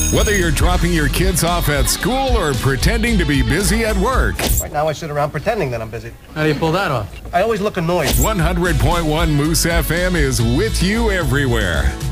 Whether you're dropping your kids off at school or pretending to be busy at work. Right now I sit around pretending that I'm busy. How do you pull that off? I always look annoyed. 100.1 Moose FM is with you everywhere.